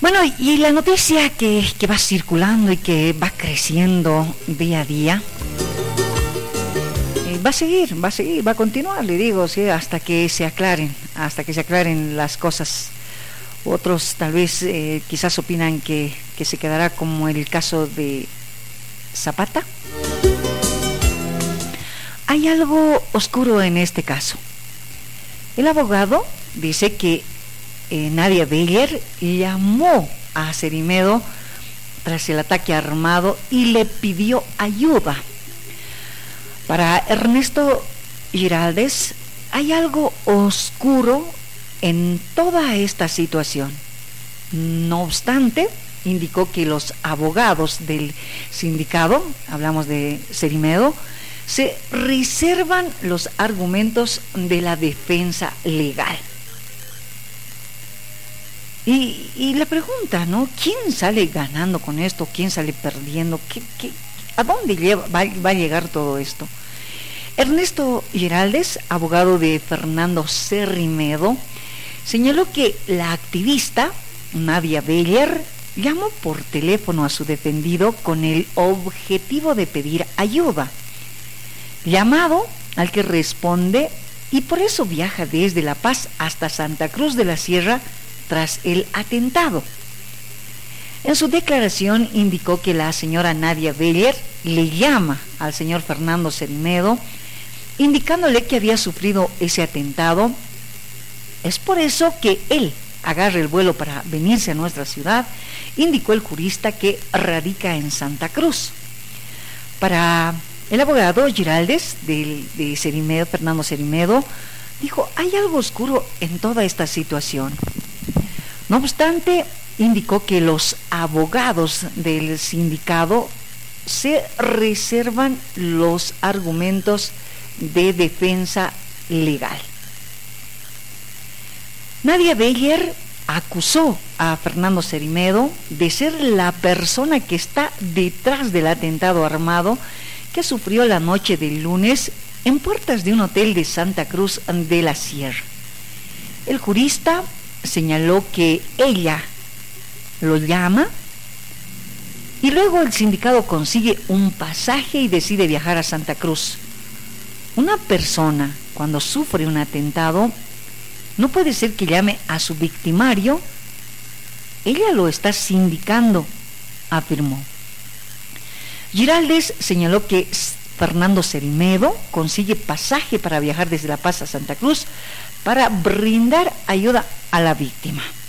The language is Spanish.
Bueno, y la noticia que va circulando y que va creciendo día a día, va a seguir, va a continuar, le digo, ¿sí? hasta que se aclaren las cosas. Otros tal vez quizás opinan que se quedará como el caso de Zapata. Hay algo oscuro en este caso. El abogado dice que Nadia Beller llamó a Cerimedo tras el ataque armado y le pidió ayuda. Para Ernesto Giraldes hay algo oscuro en toda esta situación. No obstante, indicó que los abogados del sindicato, hablamos de Cerimedo, se reservan los argumentos de la defensa legal. Y la pregunta, ¿no? ¿Quién sale ganando con esto? ¿Quién sale perdiendo? ¿A dónde va a llegar todo esto? Ernesto Giraldes, abogado de Fernando Cerimedo, señaló que la activista Nadia Beller llamó por teléfono a su defendido con el objetivo de pedir ayuda. Llamado al que responde, y por eso viaja desde La Paz hasta Santa Cruz de la Sierra tras el atentado. En su declaración indicó que la señora Nadia Beller le llama al señor Fernando Cerimedo indicándole que había sufrido ese atentado. Es por eso que él agarra el vuelo para venirse a nuestra ciudad, indicó el jurista que radica en Santa Cruz. Para el abogado Giraldes de Cerimedo, Fernando Cerimedo, dijo, hay algo oscuro en toda esta situación. No obstante, indicó que los abogados del sindicato se reservan los argumentos de defensa legal. Nadia Beller acusó a Fernando Cerimedo de ser la persona que está detrás del atentado armado que sufrió la noche del lunes en puertas de un hotel de Santa Cruz de la Sierra. El jurista señaló que ella lo llama y luego el sindicato consigue un pasaje y decide viajar a Santa Cruz. Una persona, cuando sufre un atentado, no puede ser que llame a su victimario. Ella lo está sindicando, afirmó. Giraldes señaló que Fernando Cerimedo consigue pasaje para viajar desde La Paz a Santa Cruz para brindar ayuda a la víctima.